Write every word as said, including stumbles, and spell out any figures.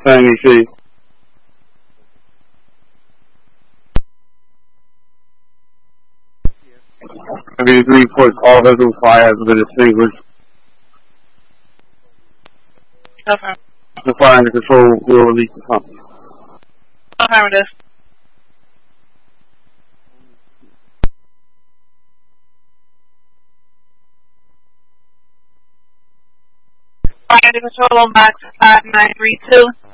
ninety-three. ninety-three reports all vessel fire has been extinguished. Affirmative. The fire under control will release the pump. Affirmative. Fire under control on box five nine three two.